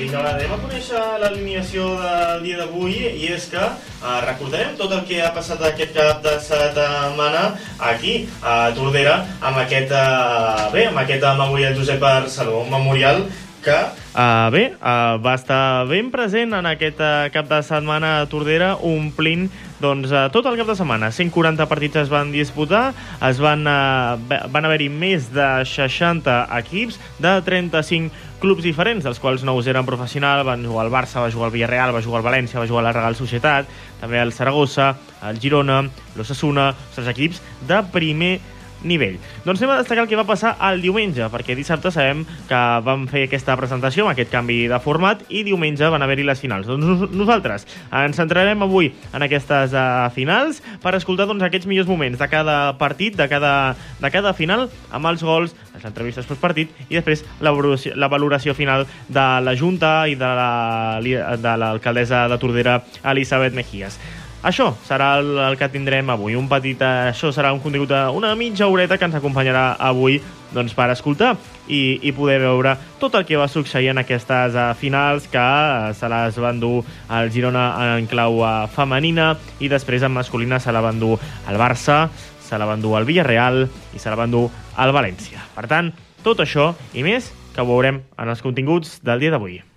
Vinga, va, anem a conèixer l'alineació del dia d'avui, i és que recordarem tot el que ha passat aquest cap de setmana aquí a Tordera amb aquest memorial Josep Barceló, un memorial que va estar ben present en aquest cap de setmana a Tordera, omplint tot el cap de setmana. 140 partits es van disputar, van haver-hi més de 60 equips de 35 clubs diferents, dels quals 9 eren professionals. Van jugar el Barça, va jugar el Villarreal, va jugar el València, va jugar la Real Societat, també el Saragossa, el Girona, l'Osasuna, els equips de primer nivell. Doncs anem a destacar el que va passar el diumenge, perquè dissabte sabem que vam fer aquesta presentació amb aquest canvi de format i diumenge van haver-hi les finals. Doncs nosaltres ens centrarem avui en aquestes finals per escoltar aquests millors moments de cada partit, de cada final, amb els gols, les entrevistes postpartit i després la valoració final de la Junta i de l'alcaldessa de Tordera, Elisabet Mejías. Això serà el que tindrem avui. Això serà un contingut d'una mitja horeta que ens acompanyarà avui per escoltar i poder veure tot el que va succeir en aquestes finals, que se les van dur el Girona en clau femenina i després en masculina se la van dur el Barça, se la van dur el Villarreal i se la van dur el València. Per tant, tot això i més que ho veurem en els continguts del dia d'avui.